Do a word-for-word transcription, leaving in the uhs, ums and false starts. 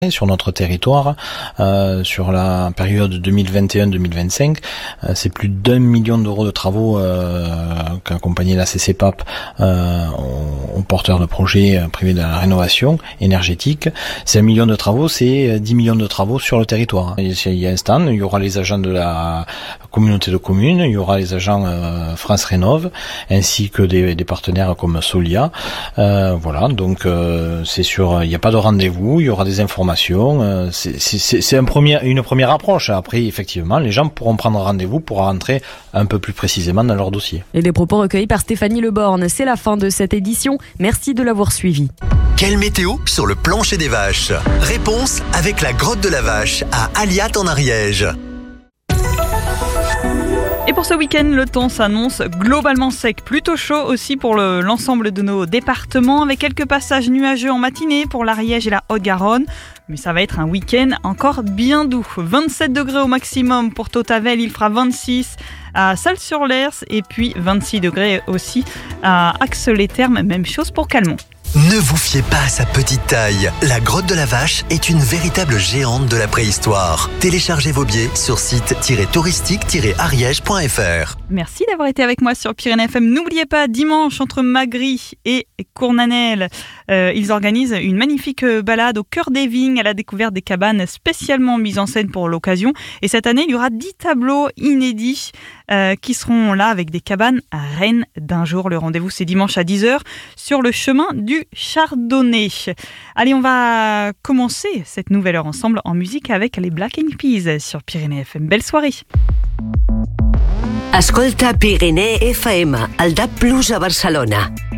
Sur notre territoire, euh, sur la période deux mille vingt et un deux mille vingt-cinq, euh, c'est plus d'un million d'euros de travaux euh, qu'a accompagné la C C P A P euh, aux, aux porteurs de projets privés de la rénovation énergétique. C'est un million de travaux, c'est dix millions de travaux sur le territoire. Il y a un stand, il y aura les agents de la communauté de communes, il y aura les agents euh, France Rénov, ainsi que des, des partenaires comme Solia. Euh, voilà, donc euh, c'est sûr, il n'y a pas de rendez-vous, il y aura des informations. C'est, c'est, c'est un premier, une première approche. Après, effectivement, les gens pourront prendre rendez-vous pour rentrer un peu plus précisément dans leur dossier. Et les propos recueillis par Stéphanie Leborgne. C'est la fin de cette édition. Merci de l'avoir suivi. Quelle météo sur le plancher des vaches? Réponse avec la grotte de la Vache à Aliat en Ariège. Et pour ce week-end, le temps s'annonce globalement sec, plutôt chaud aussi pour le, l'ensemble de nos départements, avec quelques passages nuageux en matinée pour l'Ariège et la Haute-Garonne. Mais ça va être un week-end encore bien doux. vingt-sept degrés au maximum pour Tautavel, il fera vingt-six à Salles-sur-Lers et puis vingt-six degrés aussi à Axe-les-Thermes, même chose pour Calmont. Ne vous fiez pas à sa petite taille. La grotte de la Vache est une véritable géante de la préhistoire. Téléchargez vos billets sur site touristique tiret ariège point f r. Merci d'avoir été avec moi sur Pyrénées F M. N'oubliez pas, dimanche, entre Magry et Cournanel, euh, ils organisent une magnifique balade au cœur des vignes à la découverte des cabanes spécialement mises en scène pour l'occasion. Et cette année, il y aura dix tableaux inédits euh, qui seront là avec des cabanes à Rennes d'un jour. Le rendez-vous, c'est dimanche à dix heures sur le chemin du Chardonnay. Allez, on va commencer cette nouvelle heure ensemble en musique avec les Black Eyed Peas sur Pyrénées F M. Belle soirée. Escolta Pyrénées F M, el D A B+ a Barcelona.